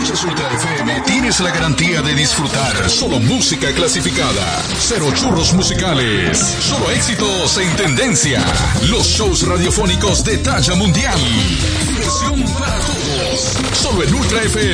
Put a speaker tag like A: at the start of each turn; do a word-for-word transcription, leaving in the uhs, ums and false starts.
A: escuchas Ultra F M, tienes la garantía de disfrutar solo música clasificada. Cero churros musicales, solo éxitos en tendencia. Los shows radiofónicos de talla mundial. Diversión para todos, solo en Ultra F M.